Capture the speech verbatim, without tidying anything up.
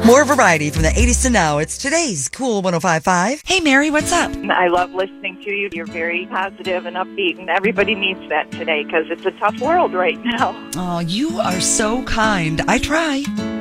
More variety from the eighties to now. It's today's Cool one oh five point five. Hey, Mary, what's up? I love listening to you. You're very positive and upbeat, and everybody needs that today because it's a tough world right now. Oh, you are so kind. I try.